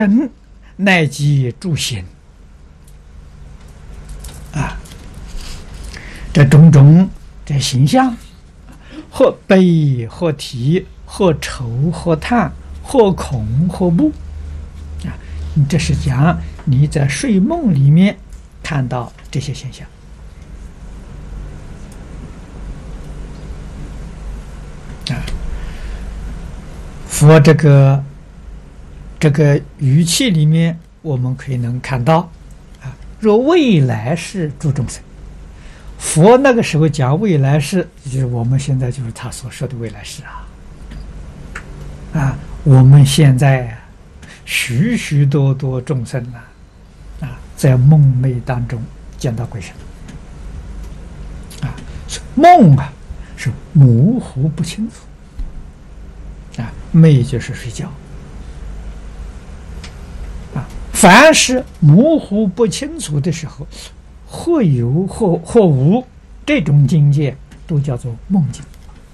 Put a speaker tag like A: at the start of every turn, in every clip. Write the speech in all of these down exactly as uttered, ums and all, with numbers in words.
A: 人乃及诸行啊，这种种这形象，或悲或啼，或愁或叹，或恐或怖啊，这是讲你在睡梦里面看到这些现象啊。佛这个这个语气里面，我们可以能看到啊，若未来世诸众生，佛那个时候讲未来世，就是我们现在就是他所说的未来世啊。啊，我们现在啊，许许多多众生啊，啊，在梦寐当中见到鬼神啊，梦啊是模糊不清楚啊，寐就是睡觉啊，凡是模糊不清楚的时候，或有或或无，这种境界都叫做梦境。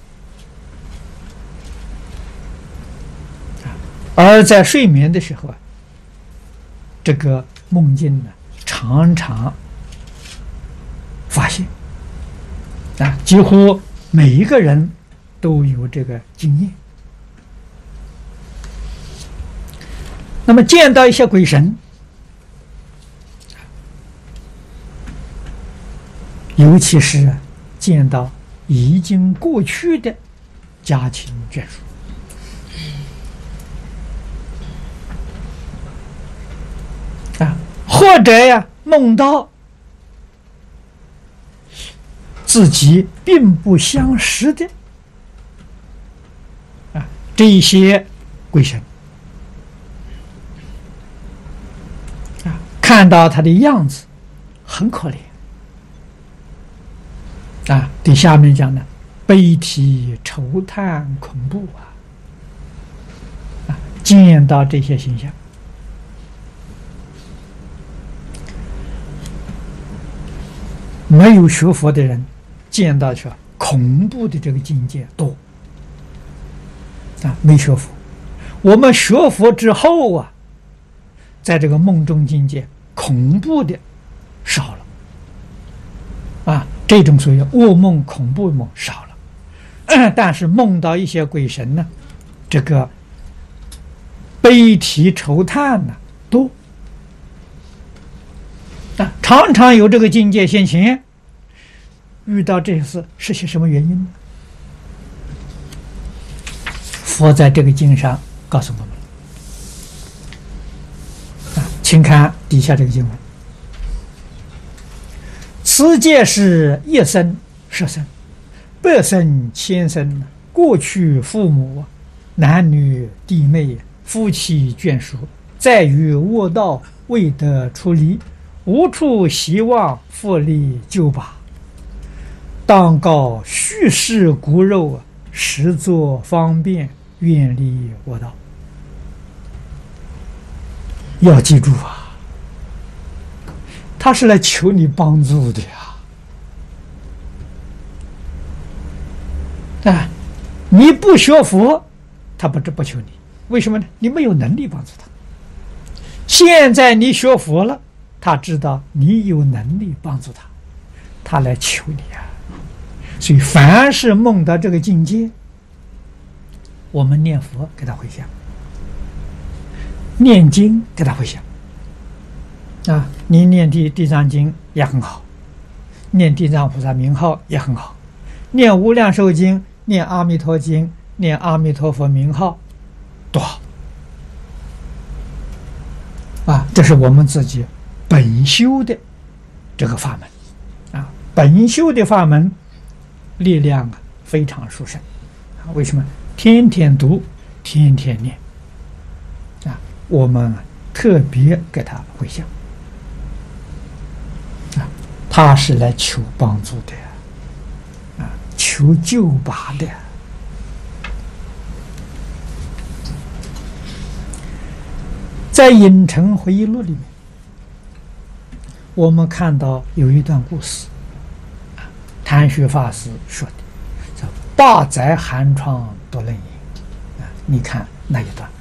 A: 而在睡眠的时候啊，这个梦境呢，常常发现啊，几乎每一个人都有这个经验。那么见到一些鬼神，尤其是见到已经过去的家亲眷属。啊，或者呀，梦到自己并不相识的啊，这一些鬼神啊，看到他的样子很可怜啊，对下面讲呢，悲啼愁叹恐怖啊，啊，见到这些形象。没有学佛的人见到去恐怖的这个境界多啊，没学佛。我们学佛之后啊，在这个梦中境界恐怖的少了啊，这种所谓噩梦恐怖梦少了，但是梦到一些鬼神呢，这个悲啼愁叹呢多啊，常常有这个境界现前。遇到这些事是些什么原因呢？佛在这个经上告诉我们啊，请看底下这个经文：此界是一生、十生、百生、千生，过去父母、男女弟妹、夫妻眷属，在于恶道未得出离，无处希望复利救拔，当告虚实骨肉，实作方便，远离恶道。要记住啊，他是来求你帮助的呀！啊，你不学佛，他不不求你，为什么呢？你没有能力帮助他。现在你学佛了，他知道你有能力帮助他，他来求你啊！所以凡是梦到这个境界，我们念佛给他回向，念经给他回向啊！你念地地藏经也很好，念地藏菩萨名号也很好，念无量寿经，念阿弥陀经，念阿弥陀佛名号多好啊！这是我们自己本修的这个法门啊，本修的法门力量啊非常殊胜啊！为什么？天天读，天天念啊！我们特别给他回向啊，他是来求帮助的啊，求救拔的。在《影城回忆录》里面，我们看到有一段故事。谭学法师说的叫“八载寒窗多冷饮”，啊，你看那一段。